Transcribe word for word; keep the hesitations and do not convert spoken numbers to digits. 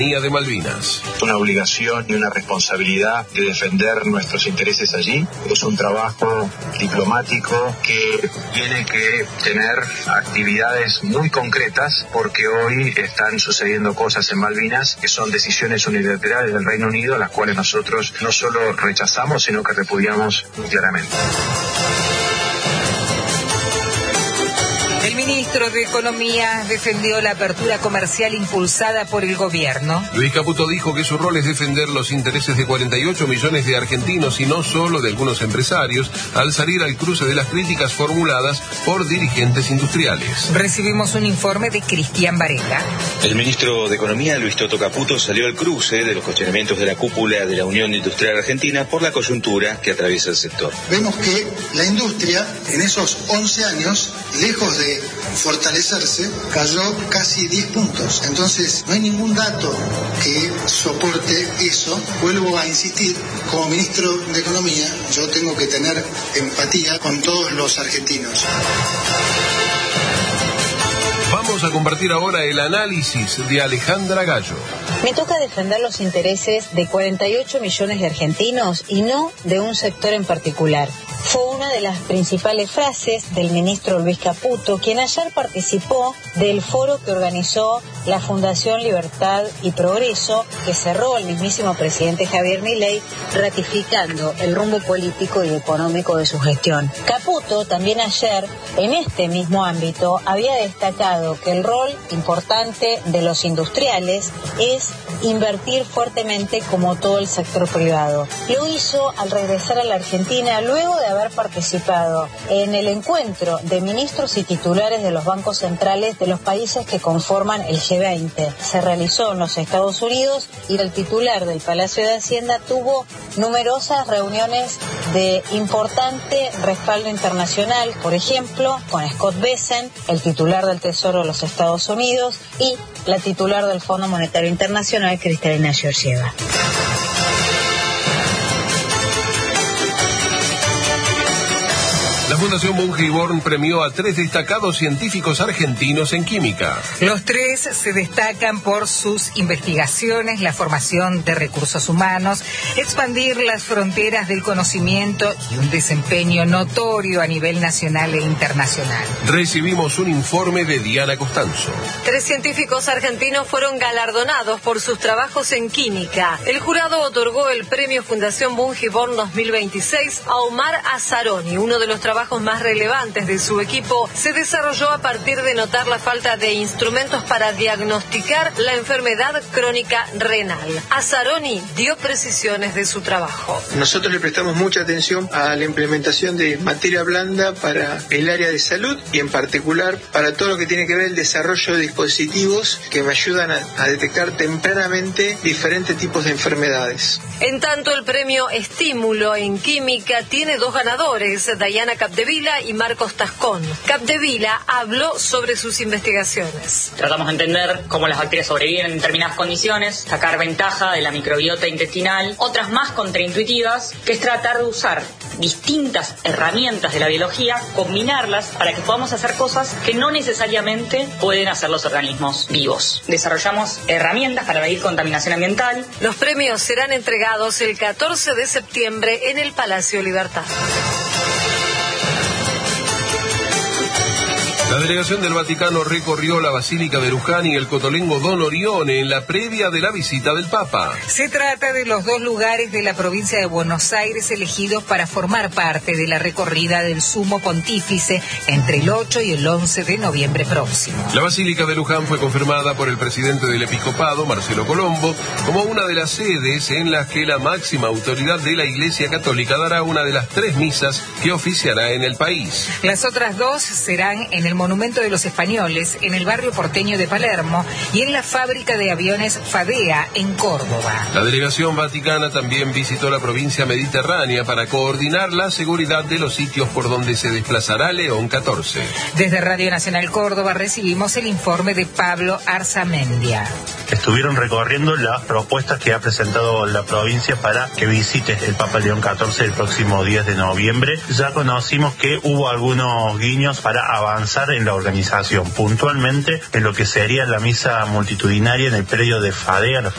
de Malvinas. Una obligación y una responsabilidad de defender nuestros intereses allí. Es un trabajo diplomático que tiene que tener actividades muy concretas, porque hoy están sucediendo cosas en Malvinas que son decisiones unilaterales del Reino Unido, las cuales nosotros no solo rechazamos, sino que repudiamos claramente. El ministro de Economía defendió la apertura comercial impulsada por el gobierno. Luis Caputo dijo que su rol es defender los intereses de cuarenta y ocho millones de argentinos y no solo de algunos empresarios, al salir al cruce de las críticas formuladas por dirigentes industriales. Recibimos un informe de Cristian Varela. El ministro de Economía, Luis Toto Caputo, salió al cruce de los cuestionamientos de la cúpula de la Unión Industrial Argentina por la coyuntura que atraviesa el sector. Vemos que la industria en esos once años, lejos de fortalecerse, cayó casi diez puntos. Entonces, no hay ningún dato que soporte eso. Vuelvo a insistir, como ministro de Economía, yo tengo que tener empatía con todos los argentinos. Vamos a compartir ahora el análisis de Alejandra Gallo. Me toca defender los intereses de cuarenta y ocho millones de argentinos y no de un sector en particular. Fue una de las principales frases del ministro Luis Caputo, quien ayer participó del foro que organizó la Fundación Libertad y Progreso, que cerró el mismísimo presidente Javier Milei, ratificando el rumbo político y económico de su gestión. Caputo también ayer, en este mismo ámbito, había destacado que el rol importante de los industriales es invertir fuertemente como todo el sector privado. Lo hizo al regresar a la Argentina luego de haber participado en el encuentro de ministros y titulares de los bancos centrales de los países que conforman el G veinte. Se realizó en los Estados Unidos y el titular del Palacio de Hacienda tuvo numerosas reuniones de importante respaldo internacional, por ejemplo, con Scott Bessent, el titular del Tesoro de los Estados Unidos, y la titular del Fondo Monetario Internacional, Kristalina Georgieva. La Fundación Bunge y Born premió a tres destacados científicos argentinos en química. Los tres se destacan por sus investigaciones, la formación de recursos humanos, expandir las fronteras del conocimiento y un desempeño notorio a nivel nacional e internacional. Recibimos un informe de Diana Costanzo. Tres científicos argentinos fueron galardonados por sus trabajos en química. El jurado otorgó el premio Fundación Bunge y Born dos mil veintiséis a Omar Azzaroni, uno de los trabajos más relevantes de su equipo. Se desarrolló a partir de notar la falta de instrumentos para diagnosticar la enfermedad crónica renal. Azzaroni dio precisiones de su trabajo. Nosotros le prestamos mucha atención a la implementación de materia blanda para el área de salud y en particular para todo lo que tiene que ver el desarrollo de dispositivos que me ayudan a, a detectar tempranamente diferentes tipos de enfermedades. En tanto, el premio Estímulo en Química tiene dos ganadores, Dayana Capdevila y Marcos Tascón. Capdevila habló sobre sus investigaciones. Tratamos de entender cómo las bacterias sobreviven en determinadas condiciones, sacar ventaja de la microbiota intestinal. Otras más contraintuitivas, que es tratar de usar distintas herramientas de la biología, combinarlas para que podamos hacer cosas que no necesariamente pueden hacer los organismos vivos. Desarrollamos herramientas para medir contaminación ambiental. Los premios serán entregados el catorce de septiembre en el Palacio Libertad. La delegación del Vaticano recorrió la Basílica de Luján y el Cotolengo Don Orione en la previa de la visita del Papa. Se trata de los dos lugares de la provincia de Buenos Aires elegidos para formar parte de la recorrida del Sumo Pontífice entre el ocho y el once de noviembre próximo. La Basílica de Luján fue confirmada por el presidente del Episcopado, Marcelo Colombo, como una de las sedes en las que la máxima autoridad de la Iglesia Católica dará una de las tres misas que oficiará en el país. Las otras dos serán en el Monumento de los Españoles, en el barrio porteño de Palermo, y en la fábrica de aviones Fadea, en Córdoba. La delegación vaticana también visitó la provincia mediterránea para coordinar la seguridad de los sitios por donde se desplazará León catorce. Desde Radio Nacional Córdoba recibimos el informe de Pablo Arzamendia. Estuvieron recorriendo las propuestas que ha presentado la provincia para que visite el Papa León catorce el próximo diez de noviembre. Ya conocimos que hubo algunos guiños para avanzar en la organización, puntualmente en lo que sería la misa multitudinaria en el predio de Fadea, la